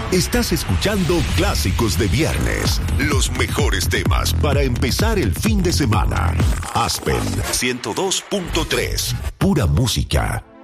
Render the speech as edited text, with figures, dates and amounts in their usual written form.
Estás escuchando Clásicos de Viernes. Los mejores temas para empezar el fin de semana. Aspen 102.3. Pura música.